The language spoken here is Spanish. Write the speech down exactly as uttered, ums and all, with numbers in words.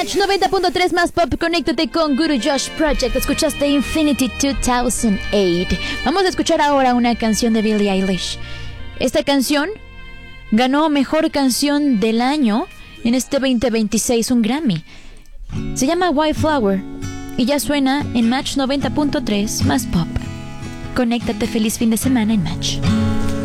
Match noventa punto tres más pop. Conéctate con Guru Josh Project. Escuchaste Infinity dos mil ocho. Vamos a escuchar ahora una canción de Billie Eilish. Esta canción ganó Mejor Canción del Año en este veinte veintiséis, un Grammy. Se llama White Flower y ya suena en Match noventa punto tres más pop. Conéctate, feliz fin de semana en Match.